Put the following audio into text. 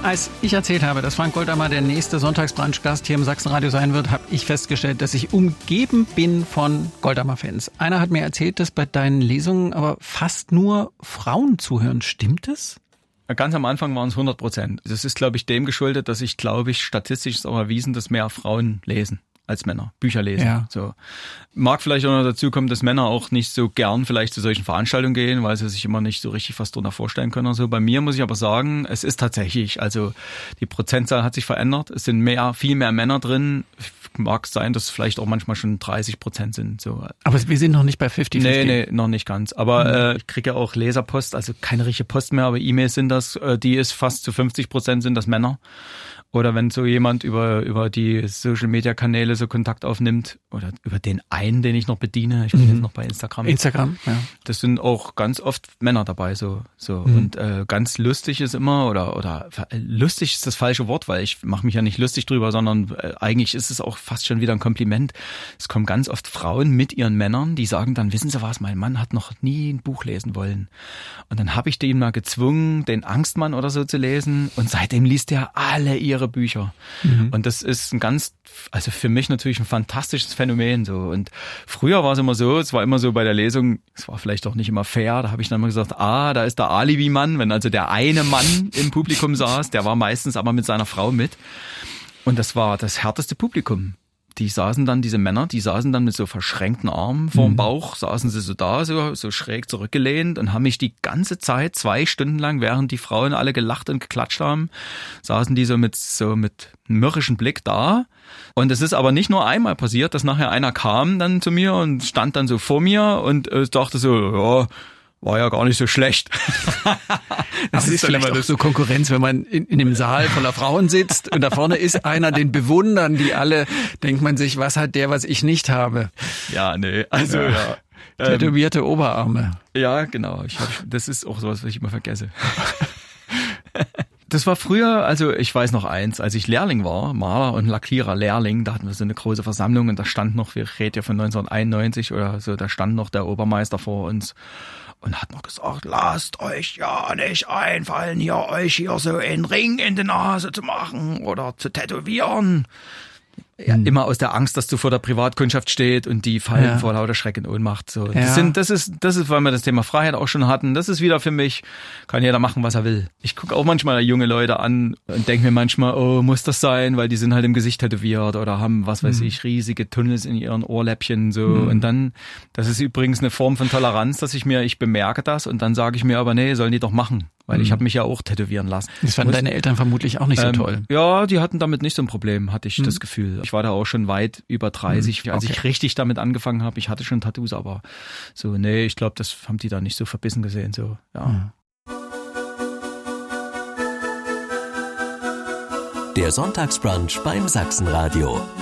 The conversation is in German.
Als ich erzählt habe, dass Frank Goldammer der nächste Sonntagsbrunch-Gast hier im Sachsenradio sein wird, habe ich festgestellt, dass ich umgeben bin von Goldammer-Fans. Einer hat mir erzählt, dass bei deinen Lesungen aber fast nur Frauen zuhören. Stimmt das? Ganz am Anfang waren es 100%. Das ist, glaube ich, dem geschuldet, dass statistisch ist auch erwiesen, dass mehr Frauen lesen als Männer, Bücher lesen. Ja. So. Mag vielleicht auch noch dazu kommen, dass Männer auch nicht so gern vielleicht zu solchen Veranstaltungen gehen, weil sie sich immer nicht so richtig was drunter vorstellen können oder so. Bei mir muss ich aber sagen, es ist tatsächlich, also die Prozentzahl hat sich verändert. Es sind viel mehr Männer drin. Mag sein, dass es vielleicht auch manchmal schon 30% sind. So. Aber wir sind noch nicht bei 50-50. Nee, noch nicht ganz. Aber ich kriege ja auch Leserpost, also keine richtige Post mehr, aber E-Mails sind das, die ist fast zu 50% sind das Männer. Oder wenn so jemand über die Social-Media-Kanäle so Kontakt aufnimmt oder über den einen, den ich noch bediene, ich bin jetzt noch bei Instagram. Ja. Das sind auch ganz oft Männer dabei, so. Und ganz lustig ist immer, oder lustig ist das falsche Wort, weil ich mache mich ja nicht lustig drüber, sondern eigentlich ist es auch fast schon wieder ein Kompliment. Es kommen ganz oft Frauen mit ihren Männern, die sagen dann, wissen Sie was, mein Mann hat noch nie ein Buch lesen wollen. Und dann habe ich den mal gezwungen, den Angstmann oder so zu lesen und seitdem liest er alle ihre Bücher. Und das ist also für mich natürlich ein fantastisches Phänomen so. Und früher war es immer so, es war immer so bei der Lesung, es war vielleicht auch nicht immer fair, da habe ich dann immer gesagt, da ist der Alibi-Mann, wenn also der eine Mann im Publikum saß, der war meistens aber mit seiner Frau mit. Und das war das härteste Publikum. Diese Männer, die saßen dann mit so verschränkten Armen vorm Bauch, saßen sie so da, so schräg zurückgelehnt und haben mich die ganze Zeit 2 Stunden lang, während die Frauen alle gelacht und geklatscht haben, saßen die so mit mürrischen Blick da. Und es ist aber nicht nur einmal passiert, dass nachher einer kam dann zu mir und stand dann so vor mir und dachte so, ja, war ja gar nicht so schlecht. Das ist vielleicht auch so Konkurrenz, wenn man in einem Saal voller Frauen sitzt und da vorne ist einer, den bewundern die alle, denkt man sich, was hat der, was ich nicht habe? Ja, nee, also ja. Tätowierte Oberarme. Ja, genau. Das ist auch sowas, was ich immer vergesse. Das war früher, also ich weiß noch eins, als ich Lehrling war, Maler und Lackierer Lehrling, da hatten wir so eine große Versammlung und da stand noch, wir reden ja von 1991 oder so, da stand noch der Obermeister vor uns und hat noch gesagt, lasst euch ja nicht einfallen, euch hier so einen Ring in die Nase zu machen oder zu tätowieren. Ja, immer aus der Angst, dass du vor der Privatkundschaft steht und die fallen vor lauter Schreck in Ohnmacht. So. Das ist, weil wir das Thema Freiheit auch schon hatten. Das ist wieder für mich, kann jeder machen, was er will. Ich gucke auch manchmal junge Leute an und denke mir manchmal, oh, muss das sein, weil die sind halt im Gesicht tätowiert oder haben, was weiß ich, riesige Tunnels in ihren Ohrläppchen, so. Und dann, das ist übrigens eine Form von Toleranz, dass ich bemerke das und dann sage ich mir aber, nee, sollen die doch machen. Weil ich habe mich ja auch tätowieren lassen. Das fanden deine Eltern vermutlich auch nicht so toll. Ja, die hatten damit nicht so ein Problem, hatte ich das Gefühl. Ich war da auch schon weit über 30, als ich richtig damit angefangen habe. Ich hatte schon Tattoos, aber so, nee, ich glaube, das haben die da nicht so verbissen gesehen. So, ja. Der Sonntagsbrunch beim Sachsenradio.